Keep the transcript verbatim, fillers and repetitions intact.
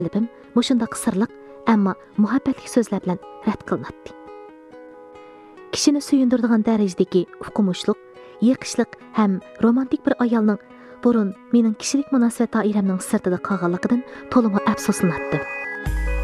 talabim mushundaq sirliq, ammo muhabbatli so'zlar bilan rad qilinadi. Kishini suyundiradigan darajadagi uqumishliq, yiqishliq ham romantik bir ayolning burun mening kishilik munosabat doiramning sirtida qolganligidan to'liq afsuslandim.